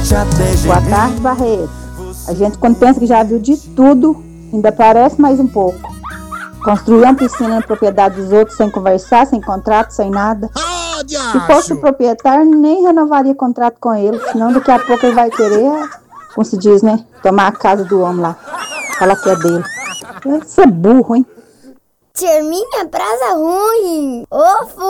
Boa tarde, Barreto. A gente, quando pensa que já viu de tudo, ainda parece mais um pouco. Construir uma piscina na propriedade dos outros sem conversar, sem contrato, sem nada. Se fosse o proprietário, nem renovaria contrato com ele, senão daqui a pouco ele vai querer, como se diz, né? Tomar a casa do homem lá. Falar que é dele. Deve ser burro, hein? Tia, minha praça ruim. Ô,